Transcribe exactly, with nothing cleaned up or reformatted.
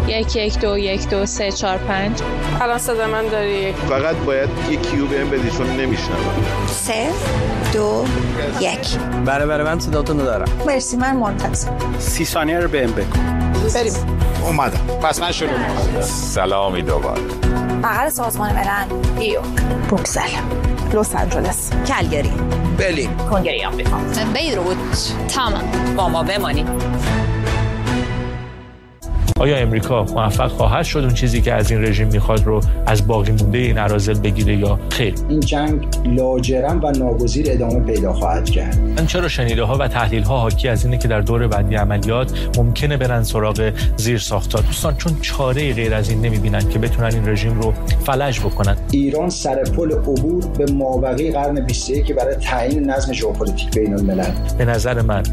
یک یک دو یک دو سه چهار پنج. الان صدا من داری؟ فقط باید یک کیو بهم بدی چون نمیشنوم. سه دو یک. بله بله من صداتون رو دارم. مرسی من منتظر. سی ثانیه رو بهم بگو. بریم. اومدم. پس من شروع می‌کنم. سلامی دوباره. بغل سازمان ملل. نیویورک. بروکسل. لس آنجلس. کلگری. برلین. کنگره آمریکا. بیروت. تمام. با ما بمانید. آیا امریکا موفق خواهد شد اون چیزی که از این رژیم میخواد رو از باقی مونده این اراذل بگیره یا خیر؟ این جنگ لاجرم و ناگزیر ادامه پیدا خواهد کرد. من چرا شنیده ها و تحلیل ها حاکی از اینه که در دور بعدی عملیات ممکنه برن سراغ زیر ساخت‌ها. دوستان چون چاره غیر از این نمیبینن که بتونن این رژیم رو فلج بکنن. ایران سر پل عبور به مابقی قرن بیست و یک برای تعیین نظم ژئوپلیتیک بین الملل. به نظر من